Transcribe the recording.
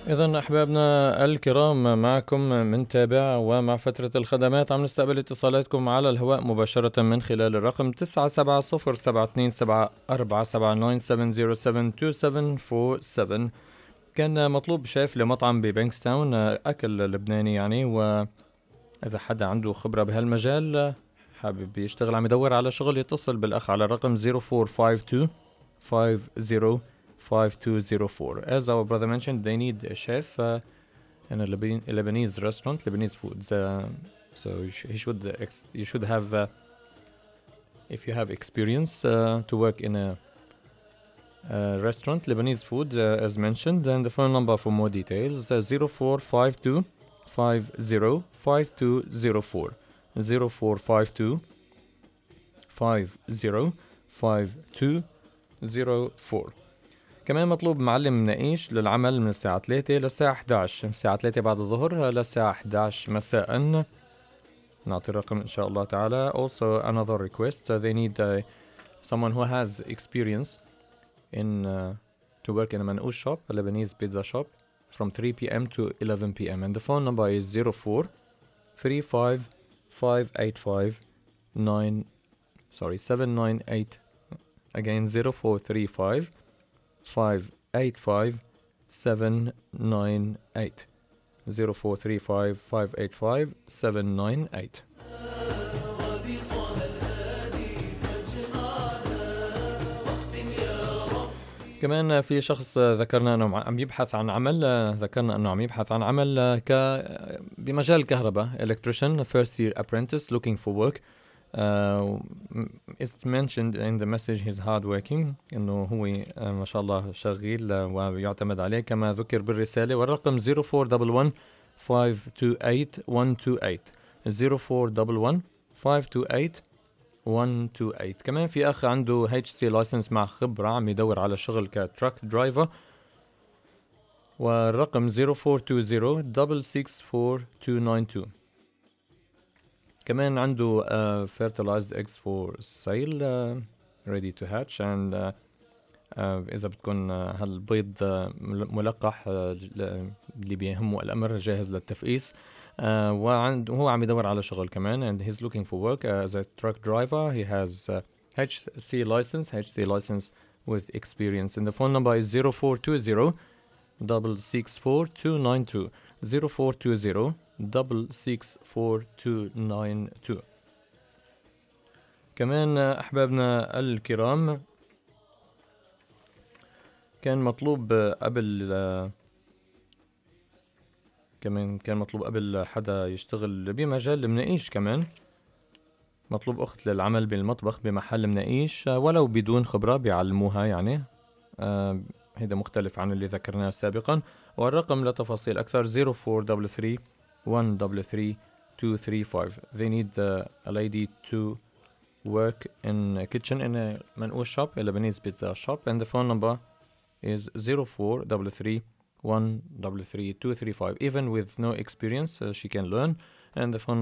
إذا أحبابنا الكرام، معكم من تابع، ومع فترة الخدمات عم نستقبل اتصالاتكم على الهواء مباشرة من خلال الرقم 970-727-479-907-207-2747. كان مطلوب شيف لمطعم ببنكستاون، أكل لبناني يعني، وإذا حدا عنده خبرة بهالمجال حابب يشتغل عم يدور على شغل يتصل بالأخ على الرقم 0452 50 5204. As our brother mentioned, they need a chef in a Lebanese restaurant, Lebanese foods. So you should have, if you have experience to work in a restaurant, Lebanese food, as mentioned. And the phone number for more details, 0452 50 5204. 0452 50 5204. كمان مطلوب معلم نقيش للعمل من الساعة 3 للساعة 11، من الساعة 3 بعد الظهر للساعة 11 مساء. نعطي الرقم إن شاء الله تعالى. Also another request, they need someone who has experience in to work in a manouche shop, a Lebanese pizza shop, from 3 p.m. to 11 p.m. And the phone number is 04 35 585 798. Again, 0435 585 798. 0435 585 798. كمان في شخص ذكرنا انه عم يبحث عن عمل، بمجال الكهرباء، electrician, first year apprentice, looking for work. It's mentioned in the message he's hard working، انه هو ما شاء الله شغيل ويعتمد عليه كما ذكر بالرسالة. والرقم 0411 528 128. 0411 528 128. كمان في أخ عنده HC license مع خبرة عم يدور على شغل كتراك درايفر، والرقم 0420 664 292. كمان عنده fertilized eggs for sale, ready to hatch. and إذا بتكون هالبيض ملقح اللي بيهمه الأمر جاهز للتفقيس. وهو عم يدور على شغل كمان, and he's looking for work as a truck driver. He has HC license with experience. And the phone number is 0420 664 292. 0420 664 292. كمان أحبابنا الكرام كان مطلوب قبل حدا يشتغل بمجال المناقيش. كمان مطلوب أخت للعمل بالمطبخ بمحل مناقيش ولو بدون خبرة بيعلموها يعني. هذا مختلف عن اللي ذكرناه سابقا. والرقم لتفاصيل أكثر 0433 133 235. They need a lady to work in a kitchen in a manouche shop, a Lebanese pizza shop. And the phone number is 0433 133 235. Even with no experience, she can learn. And the phone